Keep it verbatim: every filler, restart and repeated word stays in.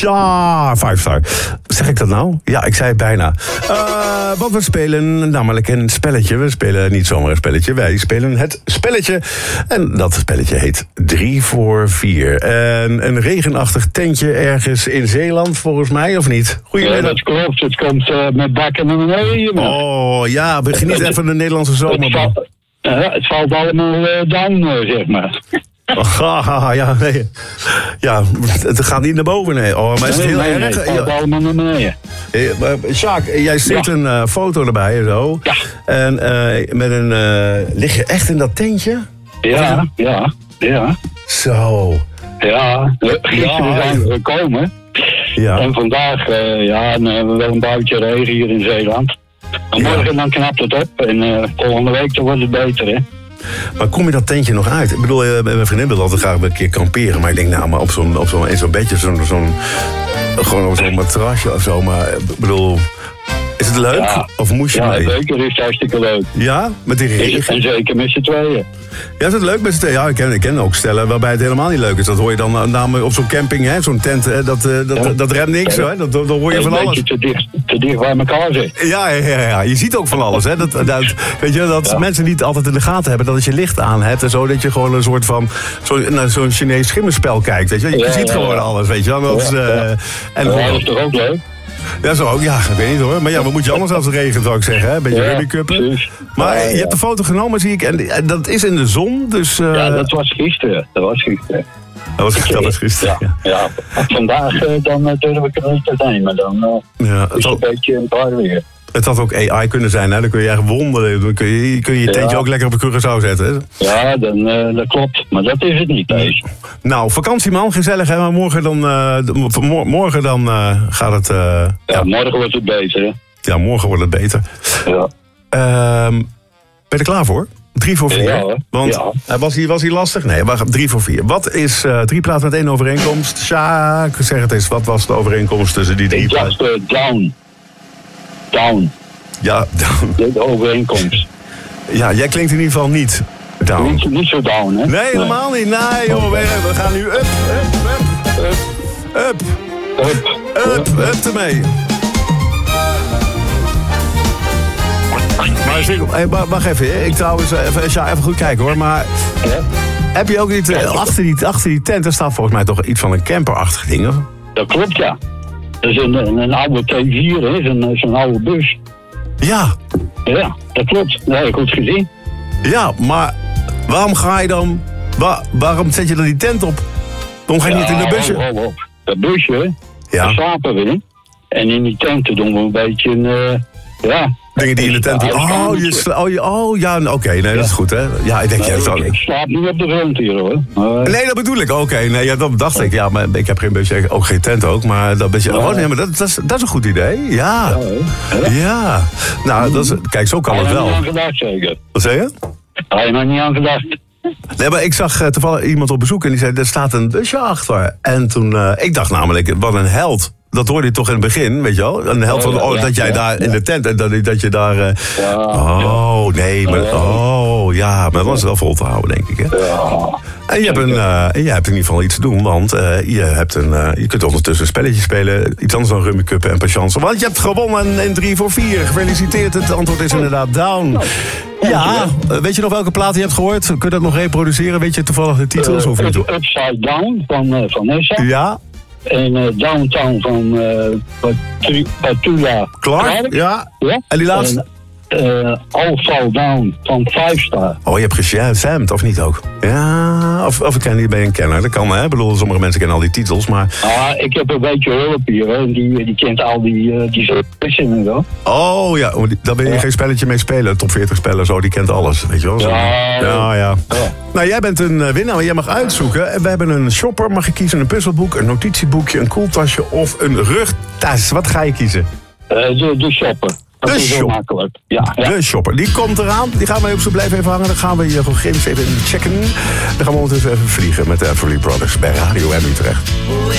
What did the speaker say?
Ja, five star. Zeg ik dat nou? Ja, ik zei het bijna. Uh, want we spelen namelijk een spelletje. We spelen niet zomaar een spelletje. Wij spelen het spelletje. En dat spelletje heet drie voor vier. En een regenachtig tentje ergens in Zeeland, volgens mij, of niet? Goedemiddag. Ja, dat klopt. Het komt uh, met bakken naar beneden. Oh, ja. We genieten even de Nederlandse zomer. Het valt, uh, het valt allemaal uh, down, uh, zeg maar. Oh, ja, nee. Ja, het gaat niet naar boven, nee. Oh, maar is het heel nee, erg? Nee, het valt ja. allemaal naar beneden. Sjaak, jij stuurt ja. een uh, foto erbij en zo. Ja. En uh, met een... Uh, lig je echt in dat tentje? Ja, ja, ja. Zo. Ja, gisteren ja. zijn we gekomen. Ja. En vandaag, uh, ja, dan hebben we wel een buitje regen hier in Zeeland. En morgen ja. dan knapt het op. En uh, volgende week dan wordt het beter, hè. Maar kom je dat tentje nog uit? Ik bedoel, mijn vriendin wil altijd graag een keer kamperen. Maar ik denk, nou, maar op zo'n, op zo'n, in zo'n bedje, zo'n, zo'n, gewoon op zo'n matrasje of zo. Maar ik bedoel, is het leuk? Ja. Of moest je ja, mee? Ja, zeker. Het is hartstikke leuk. Ja? Met die regen? En zeker met z'n tweeën. Ja, is het leuk met z'n tweeën? Ja, ik ken, ik ken ook stellen waarbij het helemaal niet leuk is. Dat hoor je dan namelijk op zo'n camping, hè, zo'n tent. Hè, dat, dat, ja. dat, dat remt niks, ja. Hè? Dat, dat hoor je een van alles. Een beetje te dicht, te dicht bij elkaar zit. Ja, ja, ja, ja, je ziet ook van alles. Hè? Dat, dat, weet je, dat ja. mensen niet altijd in de gaten hebben dat als je licht aan hebt en zo, dat je gewoon een soort van zo, naar zo'n Chinees schimmenspel kijkt. Weet je, je ja, ziet ja, gewoon ja. alles, weet je wel. Dat, ja, ja. Uh, en ja, dat is toch ook leuk? Ja, zo ook. Ja, ik weet niet hoor. Maar ja, wat moet je anders als het regent, zou ik zeggen. Hè? Een beetje ja, rummikuppen. Maar ja, ja. je hebt de foto genomen, zie ik. En dat is in de zon, dus... Uh... Ja, dat was gisteren. Dat was gisteren. Dat was, dat was gisteren, ja. ja. ja. Vandaag uh, dan uh, durf ik er niet te zijn, maar dan uh, ja, is het had... een beetje een paar weer. Het had ook A I kunnen zijn, hè? Dan kun je echt wonderen. Dan kun je kun je, je tentje ja. ook lekker op de Curaçao zetten. Hè? Ja, dan, uh, dat klopt. Maar dat is het niet, deze. Nou, vakantieman, gezellig, hè? Maar morgen dan, uh, morgen dan uh, gaat het... Uh, ja, ja, morgen wordt het beter, hè? Ja, morgen wordt het beter. Ja. Uh, ben je er klaar voor? Drie voor vier. Ja, Want ja. was hij was hij lastig? Nee, wacht, drie voor vier. Wat is uh, drie plaatsen met één overeenkomst? Sjaak, zeg het eens. Wat was de overeenkomst tussen die drie plaatsen? Ik dacht uh, down. Down. Ja, down. De overeenkomst. Ja, jij klinkt in ieder geval niet down. Niet, niet zo down, hè? Nee, helemaal nee. niet. Nee, joh, we, we gaan nu up, up, up, up, up, up, up, up ermee. Maar zeg, hey, wacht even, ik trouwens, even, ja, even goed kijken hoor, maar... Ja? Heb je ook niet, uh, achter, die, achter die tent, er staat volgens mij toch iets van een camperachtig ding, of? Dat klopt, ja. Dat is een, een, een oude T vier, hè, zo'n, zo'n oude bus. Ja. Ja, dat klopt. Dat heb ik goed gezien. Ja, maar waarom ga je dan, waar, waarom zet je dan die tent op? Waarom ga je ja, niet in de busje? Oh, oh, oh. Dat busje, ja. Daar slapen we in. En in die tenten doen we een beetje een, uh, ja... Dingen die in de tent... Oh, je oh, je, oh ja, oké, okay, nee, ja. dat is goed, hè? Ja, ik denk... Nee, ja, ik, ik slaap niet op de grond hier, hoor. Maar... Nee, dat bedoel ik, oké. Okay, nee, ja, dat dacht ik. Ja, maar ik heb geen busje, ook geen tent ook, maar dat beetje... Ja. Oh, nee, maar dat, dat, is, dat is een goed idee, ja. Ja, ja. ja. Nou, dat is, kijk, zo kan Hij het wel. Hij heeft er niet aan gedacht, zeker. Wat zei je? Hij heeft er niet aan gedacht. Nee, maar ik zag uh, toevallig iemand op bezoek en die zei, er staat een busje achter. En toen, uh, ik dacht namelijk, wat een held. Dat hoorde je toch in het begin, weet je wel? Een held van, oh, dat jij ja, daar ja. in de tent, en dat, dat je daar... Uh, ja, oh, nee, maar... Oh, ja, maar dat was wel vol te houden, denk ik, hè? Ja. En je hebt, een, uh, je hebt in ieder geval iets te doen, want uh, je, hebt een, uh, je kunt ondertussen een spelletje spelen. Iets anders dan rummikuppen en patience. Want je hebt gewonnen in drie voor vier. Gefeliciteerd, het antwoord is inderdaad down. Ja, uh, weet je nog welke plaat je hebt gehoord? Kun je dat nog reproduceren? Weet je toevallig de titels? Uh, of niet? Upside Down van uh, Vanessa. Ja. En uh, Downtown van uh, Petula Clark. Ja. ja. En die laatste? En, uh, All Fall Down van Five Star. Oh, je hebt geshazamd, of niet ook? Ja, of, of ben je een kenner. Dat kan, hè? Ik bedoel, sommige mensen kennen al die titels, maar... Ah, ik heb een beetje hulp hier, hè. Die, die kent al die, uh, die spellen en zo. Oh, ja, daar ben je ja. geen spelletje mee spelen. Top veertig spellen, zo, die kent alles, weet je wel? Zo. Ja, ja, ja. ja. Nou, jij bent een winnaar, maar jij mag uitzoeken. En we hebben een shopper, mag je kiezen, een puzzelboek, een notitieboekje, een koeltasje of een rugtas. Wat ga je kiezen? Uh, de, de shopper. Dat de is heel shop. makkelijk. Ja, ja. De shopper. Die komt eraan. Die gaan we op zo blijven even hangen. Dan gaan we hier gewoon Grims even checken. Dan gaan we ondertussen even vliegen met de Everly Brothers bij Radio M Utrecht.